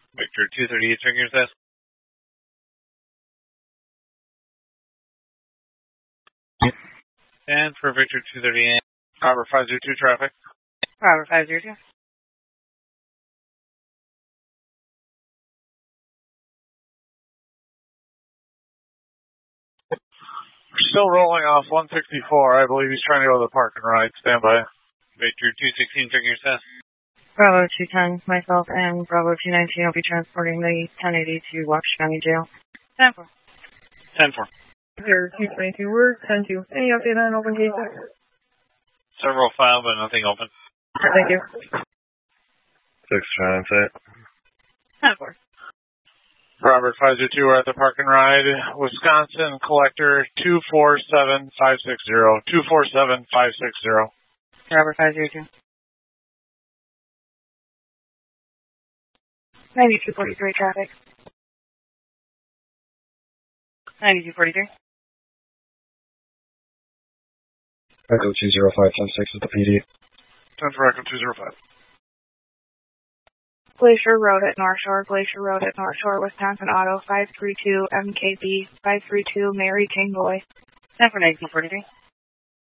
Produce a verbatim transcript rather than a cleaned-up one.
Victor two thirty-eight, check your test. And for Victor two thirty-eight, Robert five zero two traffic. Robert five zero two. Still rolling off one sixty-four. I believe he's trying to go to the park and ride. Stand by. Victor two sixteen, check your test. Bravo two ten, myself and Bravo two nineteen will be transporting the ten eighty to Washington County Jail. ten four. ten four. Zero two twenty-two, we're ten two. Any update on open cases? Several filed, but nothing open. Thank you. six transit. ten four. Robert five zero two, we're at the park and ride. Wisconsin collector two four seven five six zero. two four seven five six zero. Robert five zero two. ninety-two forty-three traffic. ninety-two forty-three. Echo two zero five ten six at the P D. ten for Echo two zero five. Glacier Road at North Shore, Glacier Road at North Shore, Wisconsin Auto five three two M K B five three two Mary King Boy. ten for nineteen forty-three.